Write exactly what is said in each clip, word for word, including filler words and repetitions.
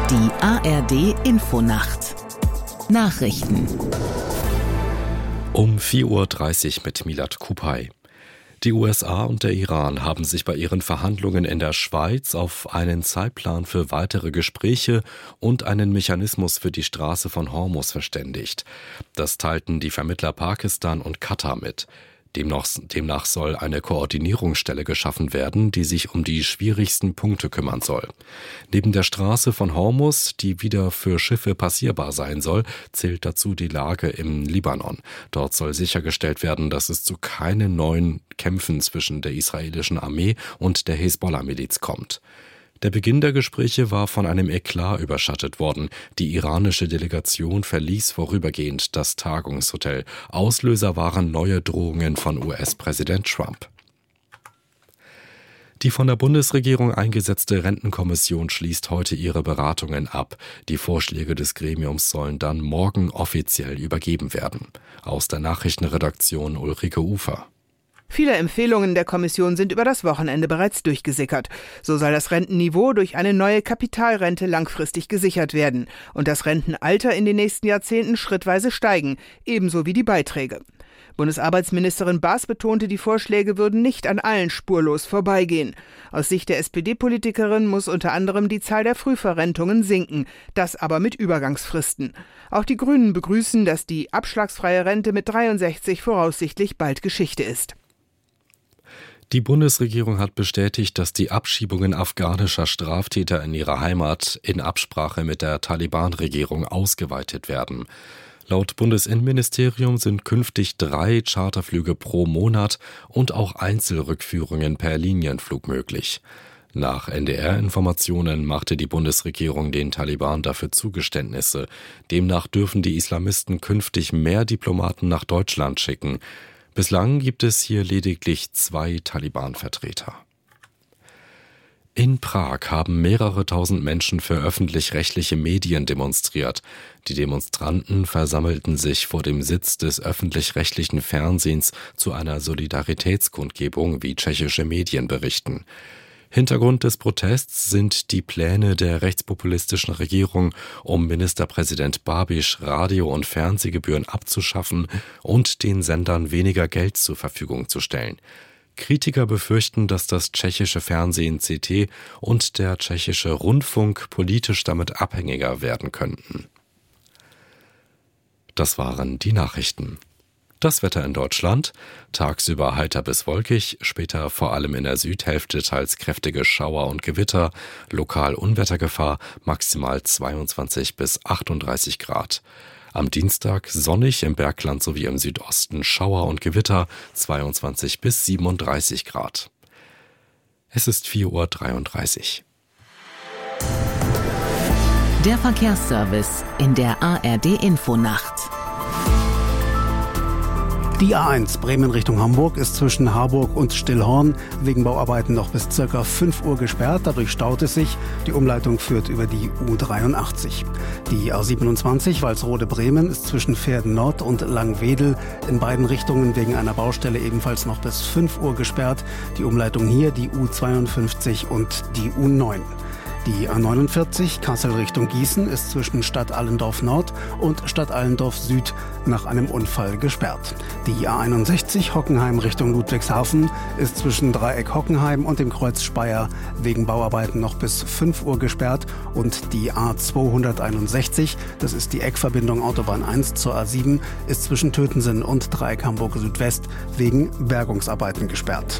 Die A R D Infonacht Nachrichten um vier Uhr dreißig mit Milad Kupay. Die U S A und der Iran haben sich bei ihren Verhandlungen in der Schweiz auf einen Zeitplan für weitere Gespräche und einen Mechanismus für die Straße von Hormuz verständigt. Das teilten die Vermittler Pakistan und Katar mit. Demnach, demnach soll eine Koordinierungsstelle geschaffen werden, die sich um die schwierigsten Punkte kümmern soll. Neben der Straße von Hormuz, die wieder für Schiffe passierbar sein soll, zählt dazu die Lage im Libanon. Dort soll sichergestellt werden, dass es zu keinen neuen Kämpfen zwischen der israelischen Armee und der Hisbollah-Miliz kommt. Der Beginn der Gespräche war von einem Eklat überschattet worden. Die iranische Delegation verließ vorübergehend das Tagungshotel. Auslöser waren neue Drohungen von U S-Präsident Trump. Die von der Bundesregierung eingesetzte Rentenkommission schließt heute ihre Beratungen ab. Die Vorschläge des Gremiums sollen dann morgen offiziell übergeben werden. Aus der Nachrichtenredaktion Ulrike Ufer. Viele Empfehlungen der Kommission sind über das Wochenende bereits durchgesickert. So soll das Rentenniveau durch eine neue Kapitalrente langfristig gesichert werden und das Rentenalter in den nächsten Jahrzehnten schrittweise steigen, ebenso wie die Beiträge. Bundesarbeitsministerin Baas betonte, die Vorschläge würden nicht an allen spurlos vorbeigehen. Aus Sicht der S P D-Politikerin muss unter anderem die Zahl der Frühverrentungen sinken, das aber mit Übergangsfristen. Auch die Grünen begrüßen, dass die abschlagsfreie Rente mit dreiundsechzig voraussichtlich bald Geschichte ist. Die Bundesregierung hat bestätigt, dass die Abschiebungen afghanischer Straftäter in ihre Heimat in Absprache mit der Taliban-Regierung ausgeweitet werden. Laut Bundesinnenministerium sind künftig drei Charterflüge pro Monat und auch Einzelrückführungen per Linienflug möglich. Nach N D R-Informationen machte die Bundesregierung den Taliban dafür Zugeständnisse. Demnach dürfen die Islamisten künftig mehr Diplomaten nach Deutschland schicken. Bislang gibt es hier lediglich zwei Taliban-Vertreter. In Prag haben mehrere tausend Menschen für öffentlich-rechtliche Medien demonstriert. Die Demonstranten versammelten sich vor dem Sitz des öffentlich-rechtlichen Fernsehens zu einer Solidaritätskundgebung, wie tschechische Medien berichten. Hintergrund des Protests sind die Pläne der rechtspopulistischen Regierung, um Ministerpräsident Babiš Radio- und Fernsehgebühren abzuschaffen und den Sendern weniger Geld zur Verfügung zu stellen. Kritiker befürchten, dass das tschechische Fernsehen C T und der tschechische Rundfunk politisch damit abhängiger werden könnten. Das waren die Nachrichten. Das Wetter in Deutschland: tagsüber heiter bis wolkig, später vor allem in der Südhälfte teils kräftige Schauer und Gewitter, lokal Unwettergefahr, maximal zweiundzwanzig bis achtunddreißig Grad. Am Dienstag sonnig, im Bergland sowie im Südosten Schauer und Gewitter, zweiundzwanzig bis siebenunddreißig Grad. Es ist vier Uhr dreiunddreißig. Der Verkehrsservice in der A R D Infonacht. Die A eins Bremen Richtung Hamburg ist zwischen Harburg und Stillhorn wegen Bauarbeiten noch bis ca. fünf Uhr gesperrt. Dadurch staut es sich. Die Umleitung führt über die U dreiundachtzig. Die A siebenundzwanzig Walsrode-Bremen ist zwischen Verden Nord und Langwedel in beiden Richtungen wegen einer Baustelle ebenfalls noch bis fünf Uhr gesperrt. Die Umleitung hier die U zweiundfünfzig und die U neun. Die A neunundvierzig Kassel Richtung Gießen ist zwischen Stadt Allendorf Nord und Stadt Allendorf Süd nach einem Unfall gesperrt. Die A einundsechzig Hockenheim Richtung Ludwigshafen ist zwischen Dreieck Hockenheim und dem Kreuz Speyer wegen Bauarbeiten noch bis fünf Uhr gesperrt. Und die A zweihunderteinundsechzig, das ist die Eckverbindung Autobahn eins zur A sieben, ist zwischen Tötensen und Dreieck Hamburg Südwest wegen Bergungsarbeiten gesperrt.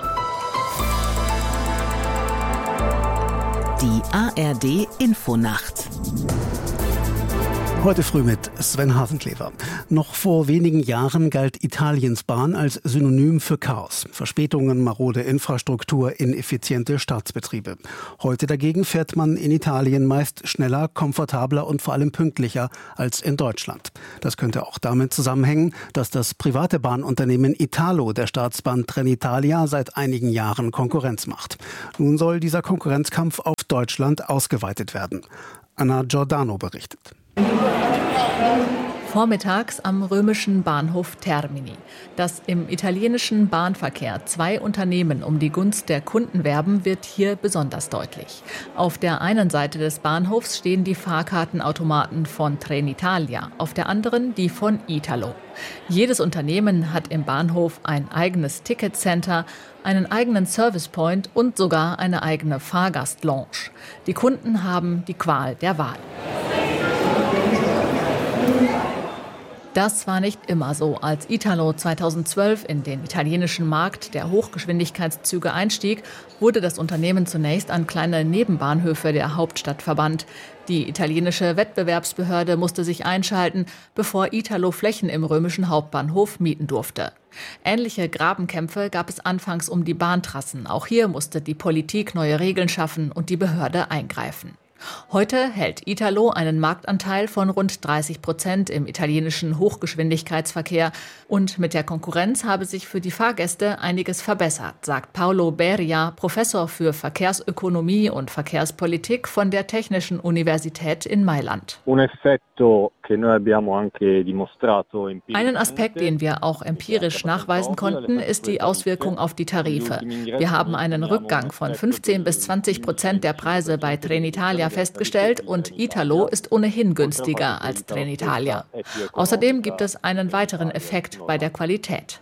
Die A R D Infonacht. Heute früh mit Sven Hasenklever. Noch vor wenigen Jahren galt Italiens Bahn als Synonym für Chaos. Verspätungen, marode Infrastruktur, ineffiziente Staatsbetriebe. Heute dagegen fährt man in Italien meist schneller, komfortabler und vor allem pünktlicher als in Deutschland. Das könnte auch damit zusammenhängen, dass das private Bahnunternehmen Italo der Staatsbahn Trenitalia seit einigen Jahren Konkurrenz macht. Nun soll dieser Konkurrenzkampf auf Deutschland ausgeweitet werden. Anna Giordano berichtet. Vormittags am römischen Bahnhof Termini. Dass im italienischen Bahnverkehr zwei Unternehmen um die Gunst der Kunden werben, wird hier besonders deutlich. Auf der einen Seite des Bahnhofs stehen die Fahrkartenautomaten von Trenitalia, auf der anderen die von Italo. Jedes Unternehmen hat im Bahnhof ein eigenes Ticketcenter, einen eigenen Servicepoint und sogar eine eigene Fahrgastlounge. Die Kunden haben die Qual der Wahl. Das war nicht immer so. Als Italo zweitausendzwölf in den italienischen Markt der Hochgeschwindigkeitszüge einstieg, wurde das Unternehmen zunächst an kleine Nebenbahnhöfe der Hauptstadt verbannt. Die italienische Wettbewerbsbehörde musste sich einschalten, bevor Italo Flächen im römischen Hauptbahnhof mieten durfte. Ähnliche Grabenkämpfe gab es anfangs um die Bahntrassen. Auch hier musste die Politik neue Regeln schaffen und die Behörde eingreifen. Heute hält Italo einen Marktanteil von rund dreißig Prozent im italienischen Hochgeschwindigkeitsverkehr. Und mit der Konkurrenz habe sich für die Fahrgäste einiges verbessert, sagt Paolo Beria, Professor für Verkehrsökonomie und Verkehrspolitik von der Technischen Universität in Mailand. Einen Aspekt, den wir auch empirisch nachweisen konnten, ist die Auswirkung auf die Tarife. Wir haben einen Rückgang von fünfzehn bis zwanzig Prozent der Preise bei Trenitalia festgestellt und Italo ist ohnehin günstiger als Trenitalia. Außerdem gibt es einen weiteren Effekt bei der Qualität.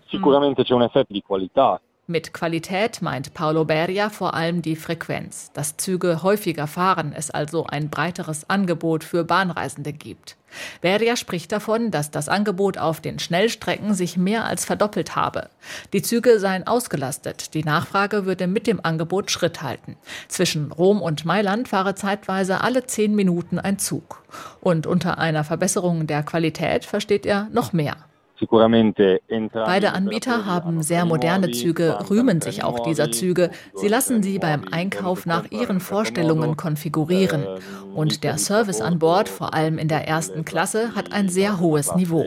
Mit Qualität meint Paolo Beria vor allem die Frequenz, dass Züge häufiger fahren, es also ein breiteres Angebot für Bahnreisende gibt. Beria spricht davon, dass das Angebot auf den Schnellstrecken sich mehr als verdoppelt habe. Die Züge seien ausgelastet, die Nachfrage würde mit dem Angebot Schritt halten. Zwischen Rom und Mailand fahre zeitweise alle zehn Minuten ein Zug. Und unter einer Verbesserung der Qualität versteht er noch mehr. Beide Anbieter haben sehr moderne Züge, rühmen sich auch dieser Züge. Sie lassen sie beim Einkauf nach ihren Vorstellungen konfigurieren. Und der Service an Bord, vor allem in der ersten Klasse, hat ein sehr hohes Niveau.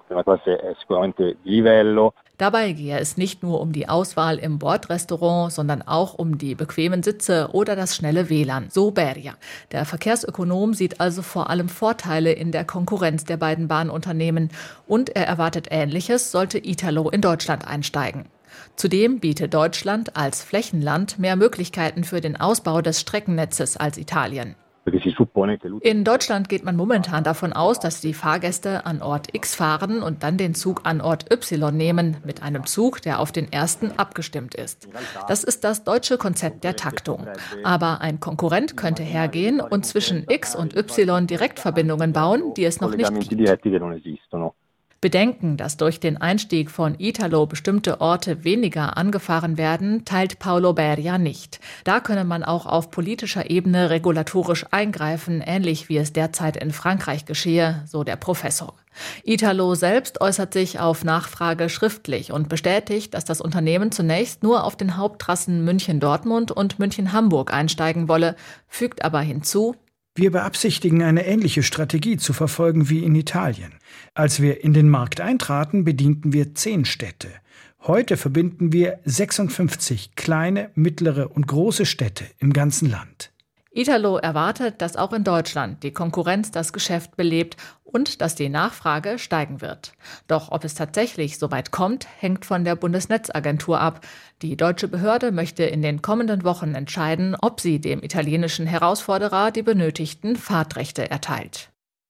Dabei gehe es nicht nur um die Auswahl im Bordrestaurant, sondern auch um die bequemen Sitze oder das schnelle W L A N, so Beria. Der Verkehrsökonom sieht also vor allem Vorteile in der Konkurrenz der beiden Bahnunternehmen. Und er erwartet Ähnliches, sollte Italo in Deutschland einsteigen. Zudem bietet Deutschland als Flächenland mehr Möglichkeiten für den Ausbau des Streckennetzes als Italien. In Deutschland geht man momentan davon aus, dass die Fahrgäste an Ort X fahren und dann den Zug an Ort Y nehmen, mit einem Zug, der auf den ersten abgestimmt ist. Das ist das deutsche Konzept der Taktung. Aber ein Konkurrent könnte hergehen und zwischen X und Y Direktverbindungen bauen, die es noch nicht gibt. Bedenken, dass durch den Einstieg von Italo bestimmte Orte weniger angefahren werden, teilt Paolo Beria nicht. Da könne man auch auf politischer Ebene regulatorisch eingreifen, ähnlich wie es derzeit in Frankreich geschehe, so der Professor. Italo selbst äußert sich auf Nachfrage schriftlich und bestätigt, dass das Unternehmen zunächst nur auf den Haupttrassen München-Dortmund und München-Hamburg einsteigen wolle, fügt aber hinzu: Wir beabsichtigen, eine ähnliche Strategie zu verfolgen wie in Italien. Als wir in den Markt eintraten, bedienten wir zehn Städte. Heute verbinden wir sechsundfünfzig kleine, mittlere und große Städte im ganzen Land. Italo erwartet, dass auch in Deutschland die Konkurrenz das Geschäft belebt und dass die Nachfrage steigen wird. Doch ob es tatsächlich so weit kommt, hängt von der Bundesnetzagentur ab. Die deutsche Behörde möchte in den kommenden Wochen entscheiden, ob sie dem italienischen Herausforderer die benötigten Fahrtrechte erteilt.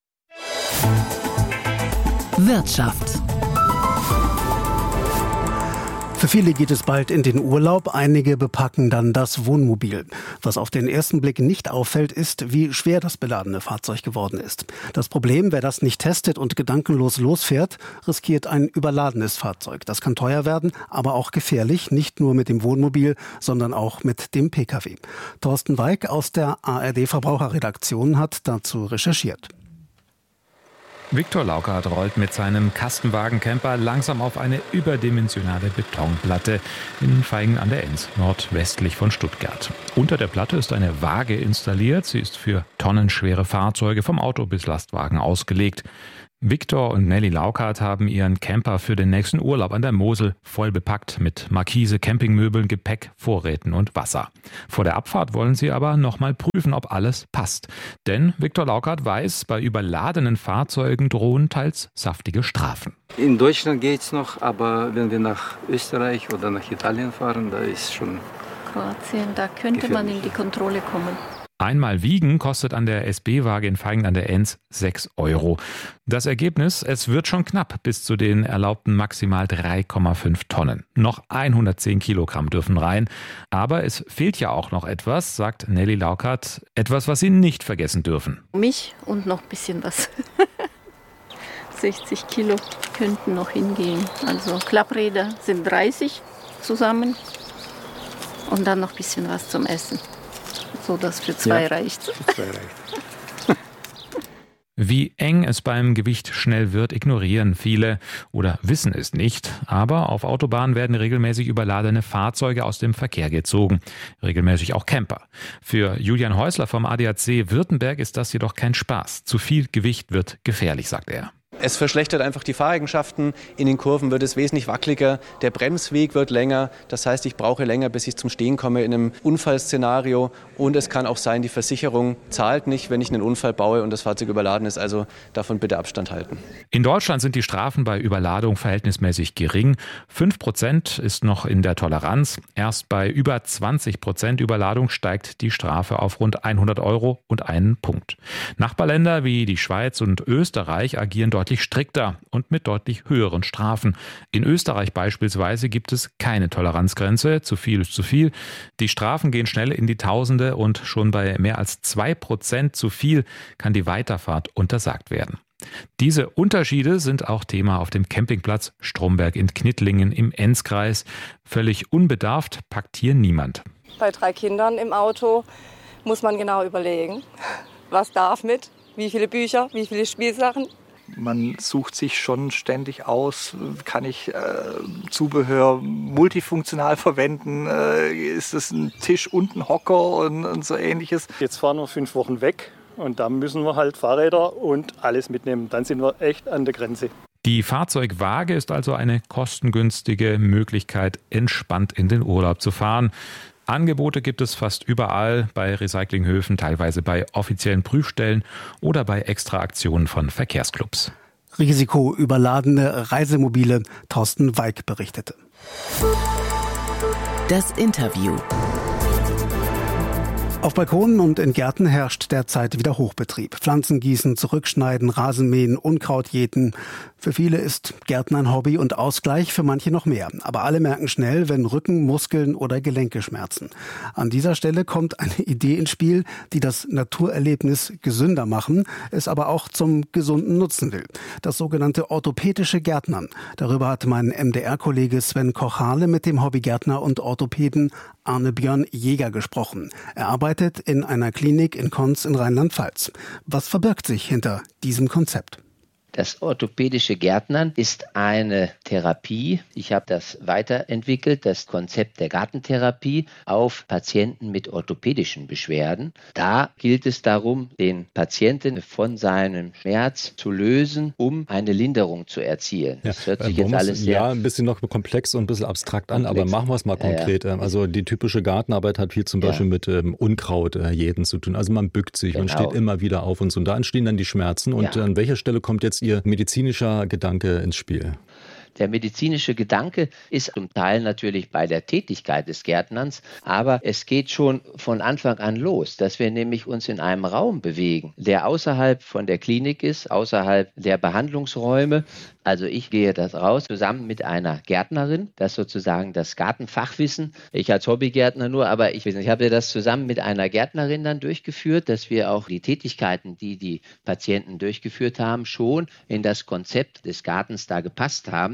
Wirtschaft. Für viele geht es bald in den Urlaub, einige bepacken dann das Wohnmobil. Was auf den ersten Blick nicht auffällt, ist, wie schwer das beladene Fahrzeug geworden ist. Das Problem, wer das nicht testet und gedankenlos losfährt, riskiert ein überladenes Fahrzeug. Das kann teuer werden, aber auch gefährlich, nicht nur mit dem Wohnmobil, sondern auch mit dem Pkw. Thorsten Weig aus der A R D-Verbraucherredaktion hat dazu recherchiert. Viktor Laukert rollt mit seinem Kastenwagen-Camper langsam auf eine überdimensionale Betonplatte in Vaihingen an der Enns, nordwestlich von Stuttgart. Unter der Platte ist eine Waage installiert. Sie ist für tonnenschwere Fahrzeuge vom Auto bis Lastwagen ausgelegt. Viktor und Nelly Laukart haben ihren Camper für den nächsten Urlaub an der Mosel voll bepackt mit Markise, Campingmöbeln, Gepäck, Vorräten und Wasser. Vor der Abfahrt wollen sie aber nochmal prüfen, ob alles passt. Denn Viktor Laukart weiß, bei überladenen Fahrzeugen drohen teils saftige Strafen. In Deutschland geht's noch, aber wenn wir nach Österreich oder nach Italien fahren, da ist schon Kroatien, da könnte gefährlich. Man in die Kontrolle kommen. Einmal wiegen kostet an der S B-Waage in Vaihingen an der Enns sechs Euro. Das Ergebnis, es wird schon knapp bis zu den erlaubten maximal drei Komma fünf Tonnen. Noch hundertzehn Kilogramm dürfen rein. Aber es fehlt ja auch noch etwas, sagt Nelly Laukart. Etwas, was Sie nicht vergessen dürfen. Mich und noch ein bisschen was. sechzig Kilo könnten noch hingehen. Also Klappräder sind dreißig zusammen. Und dann noch ein bisschen was zum Essen. So dass für zwei ja, reicht. Für zwei reicht. Wie eng es beim Gewicht schnell wird, ignorieren viele oder wissen es nicht. Aber auf Autobahnen werden regelmäßig überladene Fahrzeuge aus dem Verkehr gezogen. Regelmäßig auch Camper. Für Julian Häusler vom A D A C Württemberg ist das jedoch kein Spaß. Zu viel Gewicht wird gefährlich, sagt er. Es verschlechtert einfach die Fahreigenschaften. In den Kurven wird es wesentlich wackeliger. Der Bremsweg wird länger. Das heißt, ich brauche länger, bis ich zum Stehen komme in einem Unfallszenario. Und es kann auch sein, die Versicherung zahlt nicht, wenn ich einen Unfall baue und das Fahrzeug überladen ist. Also davon bitte Abstand halten. In Deutschland sind die Strafen bei Überladung verhältnismäßig gering. fünf Prozent ist noch in der Toleranz. Erst bei über zwanzig Prozent Überladung steigt die Strafe auf rund hundert Euro und einen Punkt. Nachbarländer wie die Schweiz und Österreich agieren deutlich strikter und mit deutlich höheren Strafen. In Österreich beispielsweise gibt es keine Toleranzgrenze. Zu viel ist zu viel. Die Strafen gehen schnell in die Tausende und schon bei mehr als zwei Prozent zu viel kann die Weiterfahrt untersagt werden. Diese Unterschiede sind auch Thema auf dem Campingplatz Stromberg in Knittlingen im Enzkreis. Völlig unbedarft packt hier niemand. Bei drei Kindern im Auto muss man genau überlegen, was darf mit, wie viele Bücher, wie viele Spielsachen. Man sucht sich schon ständig aus, kann ich äh, Zubehör multifunktional verwenden, äh, ist es ein Tisch und ein Hocker und, und so ähnliches. Jetzt fahren wir fünf Wochen weg und dann müssen wir halt Fahrräder und alles mitnehmen. Dann sind wir echt an der Grenze. Die Fahrzeugwaage ist also eine kostengünstige Möglichkeit, entspannt in den Urlaub zu fahren. Angebote gibt es fast überall, bei Recyclinghöfen, teilweise bei offiziellen Prüfstellen oder bei Extraaktionen von Verkehrsclubs. Risikoüberladene Reisemobile, Thorsten Weig berichtete. Das Interview. Auf Balkonen und in Gärten herrscht derzeit wieder Hochbetrieb. Pflanzen gießen, zurückschneiden, Rasenmähen, Unkraut jäten. Für viele ist Gärtner ein Hobby und Ausgleich, für manche noch mehr. Aber alle merken schnell, wenn Rücken, Muskeln oder Gelenke schmerzen. An dieser Stelle kommt eine Idee ins Spiel, die das Naturerlebnis gesünder machen, es aber auch zum gesunden nutzen will. Das sogenannte orthopädische Gärtnern. Darüber hat mein M D R-Kollege Sven Kochale mit dem Hobbygärtner und Orthopäden Arne Björn Jäger gesprochen. Er arbeitet in einer Klinik in Konz in Rheinland-Pfalz. Was verbirgt sich hinter diesem Konzept? Das orthopädische Gärtnern ist eine Therapie. Ich habe das weiterentwickelt, das Konzept der Gartentherapie auf Patienten mit orthopädischen Beschwerden. Da gilt es darum, den Patienten von seinem Schmerz zu lösen, um eine Linderung zu erzielen. Ja, das hört sich jetzt alles sehr... Ja, ein bisschen noch komplex und ein bisschen abstrakt komplex. an, aber machen wir es mal konkret. Ja, ja. Also die typische Gartenarbeit hat viel zum Beispiel ja. mit ähm, Unkraut äh, jäten zu tun. Also man bückt sich, genau. man steht immer wieder auf und so. Und da entstehen dann die Schmerzen. Und ja. an welcher Stelle kommt jetzt Ihr medizinischer Gedanke ins Spiel? Der medizinische Gedanke ist zum Teil natürlich bei der Tätigkeit des Gärtnerns, aber es geht schon von Anfang an los, dass wir nämlich uns in einem Raum bewegen, der außerhalb von der Klinik ist, außerhalb der Behandlungsräume. Also ich gehe das raus zusammen mit einer Gärtnerin, das ist sozusagen das Gartenfachwissen. Ich als Hobbygärtner nur, aber ich, ich habe das zusammen mit einer Gärtnerin dann durchgeführt, dass wir auch die Tätigkeiten, die die Patienten durchgeführt haben, schon in das Konzept des Gartens da gepasst haben.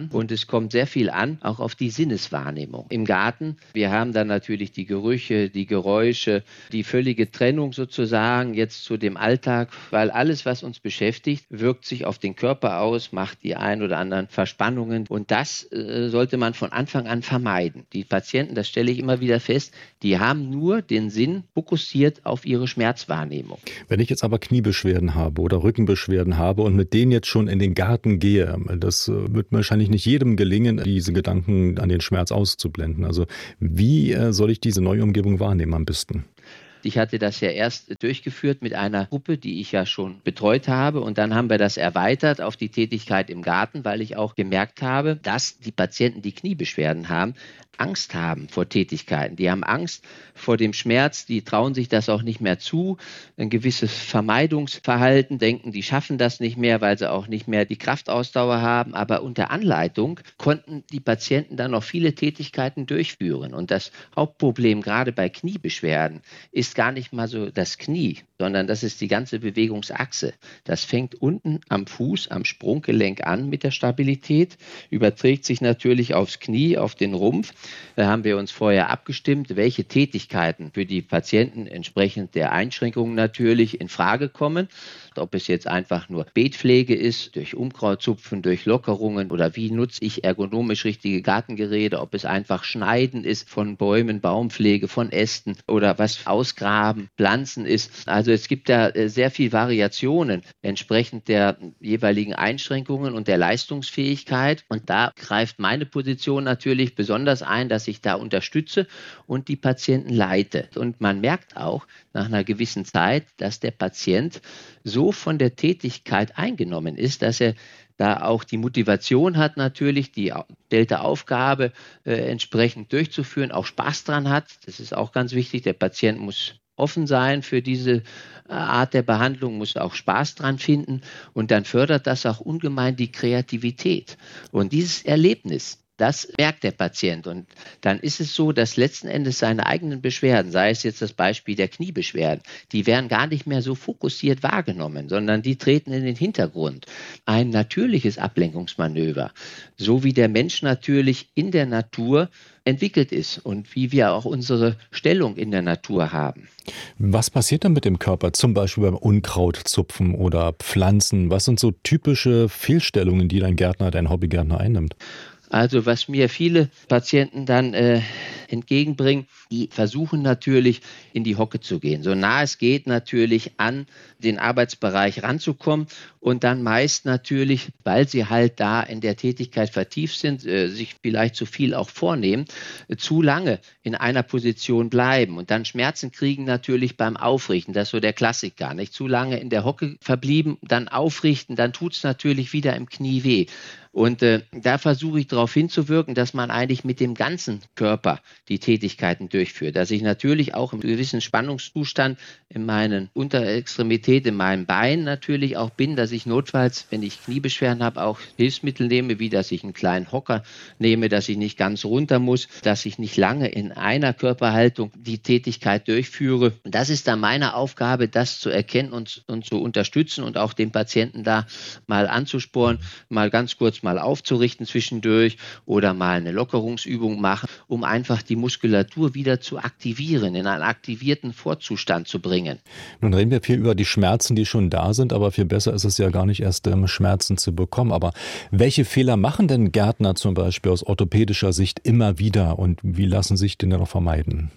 an und es kommt sehr viel an, auch auf die Sinneswahrnehmung. Im Garten, wir haben dann natürlich die Gerüche, die Geräusche, die völlige Trennung sozusagen jetzt zu dem Alltag, weil alles, was uns beschäftigt, wirkt sich auf den Körper aus, macht die ein oder anderen Verspannungen und das äh, sollte man von Anfang an vermeiden. Die Patienten, das stelle ich immer wieder fest, die haben nur den Sinn fokussiert auf ihre Schmerzwahrnehmung. Wenn ich jetzt aber Kniebeschwerden habe oder Rückenbeschwerden habe und mit denen jetzt schon in den Garten gehe, das wird wahrscheinlich nicht jedem gelingen, diese Gedanken an den Schmerz auszublenden. Also wie soll ich diese neue Umgebung wahrnehmen am besten? Ich hatte das ja erst durchgeführt mit einer Gruppe, die ich ja schon betreut habe. Und dann haben wir das erweitert auf die Tätigkeit im Garten, weil ich auch gemerkt habe, dass die Patienten, die Kniebeschwerden haben, Angst haben vor Tätigkeiten. Die haben Angst vor dem Schmerz, die trauen sich das auch nicht mehr zu. Ein gewisses Vermeidungsverhalten, denken, die schaffen das nicht mehr, weil sie auch nicht mehr die Kraftausdauer haben. Aber unter Anleitung konnten die Patienten dann noch viele Tätigkeiten durchführen. Und das Hauptproblem gerade bei Kniebeschwerden ist gar nicht mal so das Knie, sondern das ist die ganze Bewegungsachse. Das fängt unten am Fuß, am Sprunggelenk an mit der Stabilität, überträgt sich natürlich aufs Knie, auf den Rumpf. Da haben wir uns vorher abgestimmt, welche Tätigkeiten für die Patienten entsprechend der Einschränkungen natürlich in Frage kommen. Ob es jetzt einfach nur Beetpflege ist, durch Unkrautzupfen, durch Lockerungen oder wie nutze ich ergonomisch richtige Gartengeräte, ob es einfach Schneiden ist von Bäumen, Baumpflege, von Ästen oder was Ausgraben, Pflanzen ist. Also es gibt da sehr viel Variationen entsprechend der jeweiligen Einschränkungen und der Leistungsfähigkeit. Und da greift meine Position natürlich besonders ein, dass ich da unterstütze und die Patienten leite. Und man merkt auch nach einer gewissen Zeit, dass der Patient so von der Tätigkeit eingenommen ist, dass er da auch die Motivation hat, natürlich die gestellte Aufgabe äh, entsprechend durchzuführen, auch Spaß dran hat. Das ist auch ganz wichtig. Der Patient muss offen sein für diese Art der Behandlung, muss auch Spaß dran finden und dann fördert das auch ungemein die Kreativität. Und dieses Erlebnis, das merkt der Patient und dann ist es so, dass letzten Endes seine eigenen Beschwerden, sei es jetzt das Beispiel der Kniebeschwerden, die werden gar nicht mehr so fokussiert wahrgenommen, sondern die treten in den Hintergrund. Ein natürliches Ablenkungsmanöver, so wie der Mensch natürlich in der Natur entwickelt ist und wie wir auch unsere Stellung in der Natur haben. Was passiert dann mit dem Körper, zum Beispiel beim Unkrautzupfen oder Pflanzen? Was sind so typische Fehlstellungen, die dein Gärtner, dein Hobbygärtner einnimmt? Also was mir viele Patienten dann äh, entgegenbringen, die versuchen natürlich in die Hocke zu gehen. So nah es geht natürlich an den Arbeitsbereich ranzukommen und dann meist natürlich, weil sie halt da in der Tätigkeit vertieft sind, äh, sich vielleicht zu viel auch vornehmen, äh, zu lange in einer Position bleiben und dann Schmerzen kriegen natürlich beim Aufrichten. Das ist so der Klassiker, nicht? Zu lange in der Hocke verblieben, dann aufrichten, dann tut es natürlich wieder im Knie weh. Und äh, da versuche ich darauf hinzuwirken, dass man eigentlich mit dem ganzen Körper die Tätigkeiten durchführt. Dass ich natürlich auch im gewissen Spannungszustand in meinen Unterextremität, in meinem Bein natürlich auch bin, dass ich notfalls, wenn ich Kniebeschwerden habe, auch Hilfsmittel nehme, wie dass ich einen kleinen Hocker nehme, dass ich nicht ganz runter muss, dass ich nicht lange in einer Körperhaltung die Tätigkeit durchführe. Und das ist dann meine Aufgabe, das zu erkennen und, und zu unterstützen und auch den Patienten da mal anzusporen, mal ganz kurz mal aufzurichten zwischendurch oder mal eine Lockerungsübung machen, um einfach die Muskulatur wieder zu aktivieren, in einen aktivierten Vorzustand zu bringen. Nun reden wir viel über die Schmerzen, die schon da sind, aber viel besser ist es ja gar nicht erst, ähm, Schmerzen zu bekommen. Aber welche Fehler machen denn Gärtner zum Beispiel aus orthopädischer Sicht immer wieder und wie lassen sich denn noch vermeiden?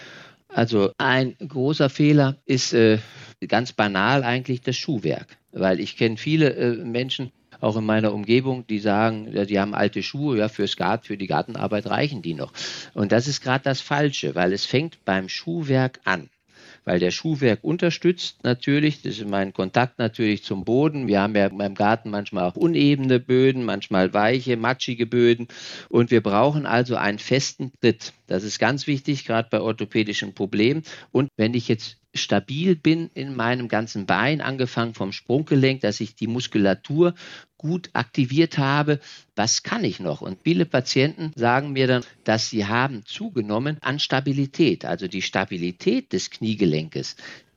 Also ein großer Fehler ist äh, ganz banal eigentlich das Schuhwerk, weil ich kenne viele äh, Menschen, auch in meiner Umgebung, die sagen, ja, die haben alte Schuhe, ja, fürs Garten, für die Gartenarbeit reichen die noch. Und das ist gerade das Falsche, weil es fängt beim Schuhwerk an. Weil der Schuhwerk unterstützt natürlich, das ist mein Kontakt natürlich zum Boden. Wir haben ja beim Garten manchmal auch unebene Böden, manchmal weiche, matschige Böden und wir brauchen also einen festen Tritt. Das ist ganz wichtig, gerade bei orthopädischen Problemen. Und wenn ich jetzt stabil bin in meinem ganzen Bein, angefangen vom Sprunggelenk, dass ich die Muskulatur gut aktiviert habe, was kann ich noch? Und viele Patienten sagen mir dann, dass sie haben zugenommen an Stabilität. Also die Stabilität des Kniegelenkes,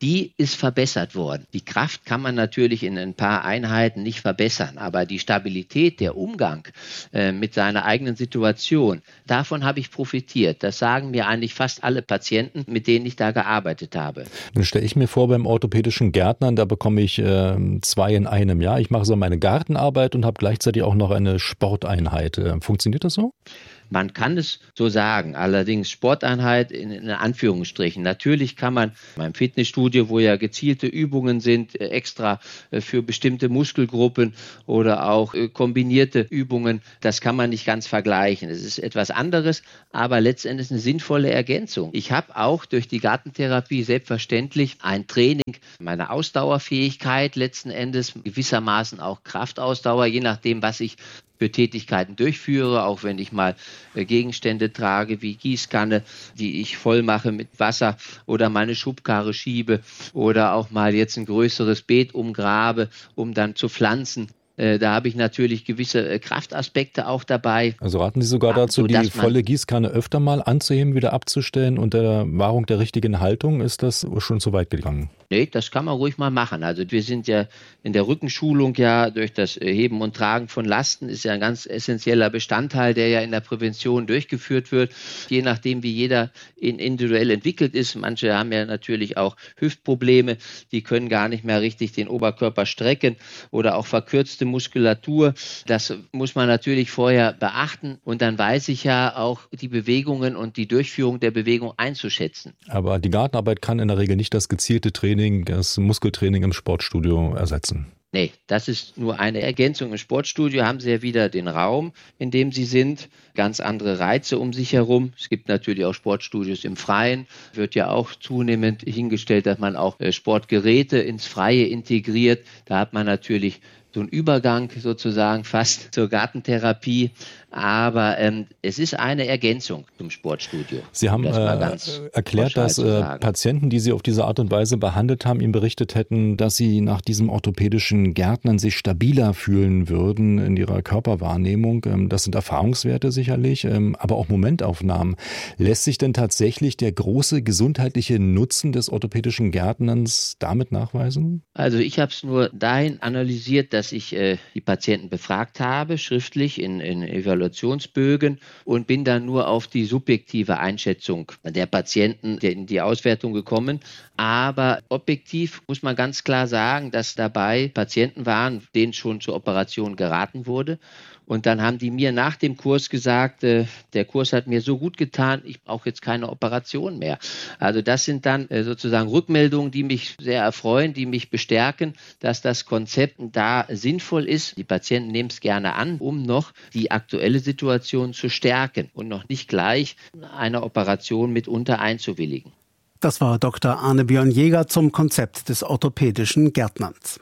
die ist verbessert worden. Die Kraft kann man natürlich in ein paar Einheiten nicht verbessern, aber die Stabilität, der Umgang äh, mit seiner eigenen Situation, davon habe ich profitiert. Das sagen mir eigentlich fast alle Patienten, mit denen ich da gearbeitet habe. Dann stelle ich mir vor, beim orthopädischen Gärtnern, da bekomme ich äh, zwei in einem. Ja, ich mache so meine Gartenarbeit und habe gleichzeitig auch noch eine Sporteinheit. Äh, funktioniert das so? Man kann es so sagen, allerdings Sporteinheit in, in Anführungsstrichen. Natürlich kann man beim Fitnessstudio, wo ja gezielte Übungen sind, extra für bestimmte Muskelgruppen oder auch kombinierte Übungen, das kann man nicht ganz vergleichen. Es ist etwas anderes, aber letztendlich eine sinnvolle Ergänzung. Ich habe auch durch die Gartentherapie selbstverständlich ein Training meiner Ausdauerfähigkeit, letzten Endes gewissermaßen auch Kraftausdauer, je nachdem, was ich für Tätigkeiten durchführe, auch wenn ich mal äh, Gegenstände trage wie Gießkanne, die ich voll mache mit Wasser oder meine Schubkarre schiebe oder auch mal jetzt ein größeres Beet umgrabe, um dann zu pflanzen. Äh, da habe ich natürlich gewisse äh, Kraftaspekte auch dabei. Also raten Sie sogar dazu, die volle Gießkanne öfter mal anzuheben, wieder abzustellen unter Wahrung der richtigen Haltung. Ist das schon zu weit gegangen? Nee, das kann man ruhig mal machen. Also wir sind ja in der Rückenschulung ja durch das Heben und Tragen von Lasten ist ja ein ganz essentieller Bestandteil, der ja in der Prävention durchgeführt wird. Je nachdem, wie jeder individuell entwickelt ist. Manche haben ja natürlich auch Hüftprobleme, die können gar nicht mehr richtig den Oberkörper strecken oder auch verkürzte Muskulatur. Das muss man natürlich vorher beachten und dann weiß ich ja auch die Bewegungen und die Durchführung der Bewegung einzuschätzen. Aber die Gartenarbeit kann in der Regel nicht das gezielte Training, das Muskeltraining im Sportstudio ersetzen. Nee, das ist nur eine Ergänzung. Im Sportstudio haben Sie ja wieder den Raum, in dem Sie sind, ganz andere Reize um sich herum. Es gibt natürlich auch Sportstudios im Freien, wird ja auch zunehmend hingestellt, dass man auch Sportgeräte ins Freie integriert. Da hat man natürlich so einen Übergang sozusagen fast zur Gartentherapie. Aber ähm, es ist eine Ergänzung zum Sportstudio. Sie haben das äh, erklärt, dass äh, Patienten, die Sie auf diese Art und Weise behandelt haben, Ihnen berichtet hätten, dass sie nach diesem orthopädischen Gärtnern sich stabiler fühlen würden in ihrer Körperwahrnehmung. Ähm, das sind Erfahrungswerte sicherlich, ähm, aber auch Momentaufnahmen. Lässt sich denn tatsächlich der große gesundheitliche Nutzen des orthopädischen Gärtnerns damit nachweisen? Also ich habe es nur dahin analysiert, dass ich äh, die Patienten befragt habe, schriftlich in, in Evaluation Evaluationsbögen und bin dann nur auf die subjektive Einschätzung der Patienten in die Auswertung gekommen. Aber objektiv muss man ganz klar sagen, dass dabei Patienten waren, denen schon zur Operation geraten wurde. Und dann haben die mir nach dem Kurs gesagt, äh, der Kurs hat mir so gut getan, ich brauche jetzt keine Operation mehr. Also das sind dann äh, sozusagen Rückmeldungen, die mich sehr erfreuen, die mich bestärken, dass das Konzept da sinnvoll ist. Die Patienten nehmen es gerne an, um noch die aktuelle Situation zu stärken und noch nicht gleich einer Operation mitunter einzuwilligen. Das war Doktor Arne Björn Jäger zum Konzept des orthopädischen Gärtnerns.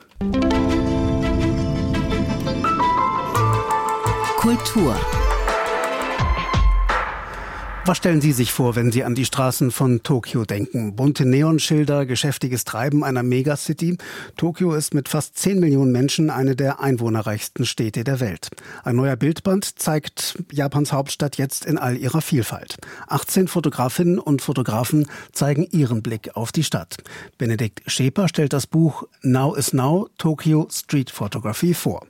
Kultur. Was stellen Sie sich vor, wenn Sie an die Straßen von Tokio denken? Bunte Neonschilder, geschäftiges Treiben einer Megacity. Tokio ist mit fast zehn Millionen Menschen eine der einwohnerreichsten Städte der Welt. Ein neuer Bildband zeigt Japans Hauptstadt jetzt in all ihrer Vielfalt. achtzehn Fotografinnen und Fotografen zeigen ihren Blick auf die Stadt. Benedikt Scheper stellt das Buch Now is Now, Tokyo Street Photography vor.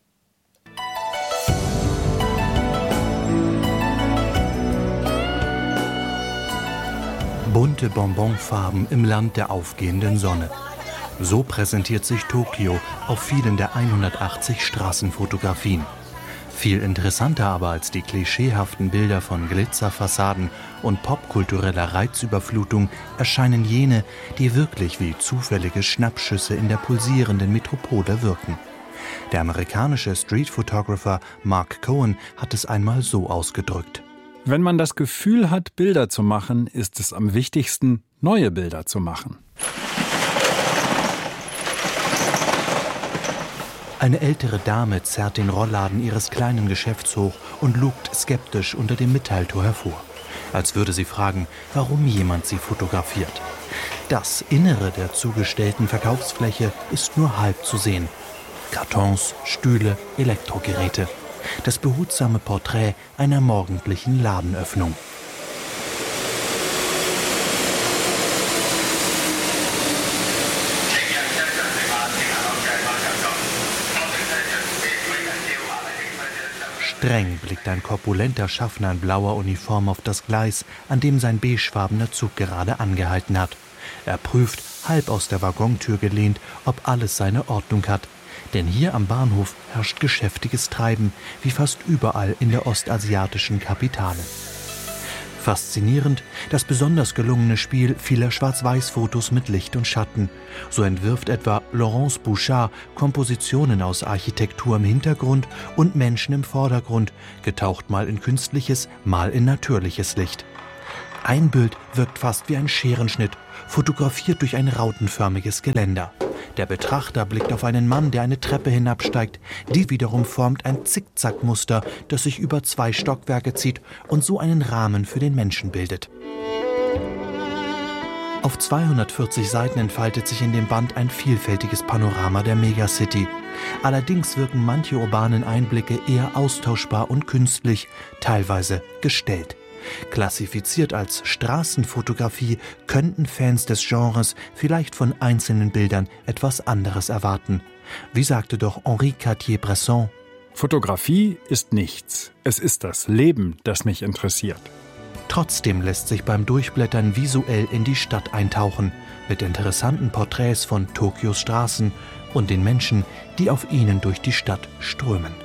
Bunte Bonbonfarben im Land der aufgehenden Sonne. So präsentiert sich Tokio auf vielen der hundertachtzig Straßenfotografien. Viel interessanter aber als die klischeehaften Bilder von Glitzerfassaden und popkultureller Reizüberflutung erscheinen jene, die wirklich wie zufällige Schnappschüsse in der pulsierenden Metropole wirken. Der amerikanische Street-Photographer Mark Cohen hat es einmal so ausgedrückt. Wenn man das Gefühl hat, Bilder zu machen, ist es am wichtigsten, neue Bilder zu machen. Eine ältere Dame zerrt den Rollladen ihres kleinen Geschäfts hoch und lugt skeptisch unter dem Metalltor hervor. Als würde sie fragen, warum jemand sie fotografiert. Das Innere der zugestellten Verkaufsfläche ist nur halb zu sehen. Kartons, Stühle, Elektrogeräte. Das behutsame Porträt einer morgendlichen Streng blickt ein korpulenter Schaffner in blauer Uniform auf das Gleis, an dem sein beigefarbener Zug gerade angehalten hat. Er prüft, halb aus der Waggontür gelehnt, ob alles seine Ordnung hat. Denn hier am Bahnhof herrscht geschäftiges Treiben, wie fast überall in der ostasiatischen Kapitale. Faszinierend das besonders gelungene Spiel vieler Schwarz-Weiß-Fotos mit Licht und Schatten. So entwirft etwa Laurence Bouchard Kompositionen aus Architektur im Hintergrund und Menschen im Vordergrund, getaucht mal in künstliches, mal in natürliches Licht. Ein Bild wirkt fast wie ein Scherenschnitt, fotografiert durch ein rautenförmiges Geländer. Der Betrachter blickt auf einen Mann, der eine Treppe hinabsteigt. Die wiederum formt ein Zickzackmuster, das sich über zwei Stockwerke zieht und so einen Rahmen für den Menschen bildet. Auf zweihundertvierzig Seiten entfaltet sich in dem Band ein vielfältiges Panorama der Megacity. Allerdings wirken manche urbanen Einblicke eher austauschbar und künstlich, teilweise gestellt. Klassifiziert als Straßenfotografie könnten Fans des Genres vielleicht von einzelnen Bildern etwas anderes erwarten. Wie sagte doch Henri Cartier-Bresson: Fotografie ist nichts. Es ist das Leben, das mich interessiert. Trotzdem lässt sich beim Durchblättern visuell in die Stadt eintauchen, mit interessanten Porträts von Tokios Straßen und den Menschen, die auf ihnen durch die Stadt strömen.